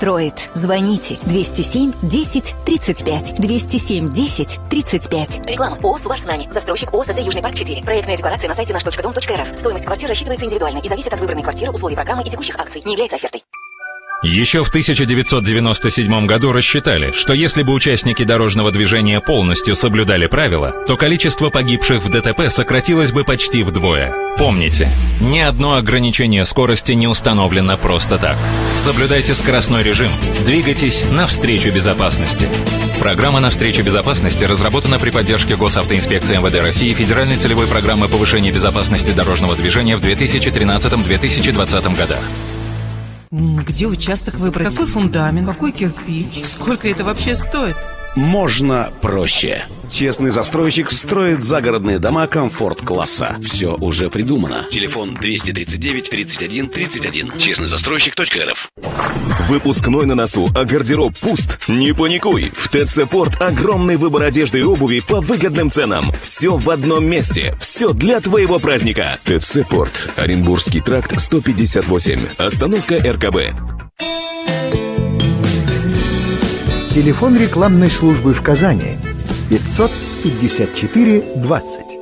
устроит. Звоните 207-10-35. 207-10-35. Реклама. ООО «Сувар с нами». Застройщик ОСЗ «Южный парк 4». Проектная декларация на сайте наш.дом.рф. Стоимость квартиры рассчитывается индивидуально и зависит от выбранной квартиры, условий программы и текущих акций. Не является офертой. Еще в 1997 году рассчитали, что если бы участники дорожного движения полностью соблюдали правила, то количество погибших в ДТП сократилось бы почти вдвое. Помните, ни одно ограничение скорости не установлено просто так. Соблюдайте скоростной режим, двигайтесь навстречу безопасности. Программа «Навстречу безопасности» разработана при поддержке Госавтоинспекции МВД России и Федеральной целевой программы повышения безопасности дорожного движения в 2013-2020 годах. Где участок выбрать? Какой фундамент? Какой кирпич? Сколько это вообще стоит? Можно проще. Честный застройщик строит загородные дома комфорт-класса. Все уже придумано. Телефон 239-31-31. Честнойзастройщик.рф. Выпускной на носу, а гардероб пуст? Не паникуй. В ТЦ Порт огромный выбор одежды и обуви по выгодным ценам. Все в одном месте. Все для твоего праздника. ТЦ Порт. Оренбургский тракт 158. Остановка РКБ. Телефон рекламной службы в Казани 554 20.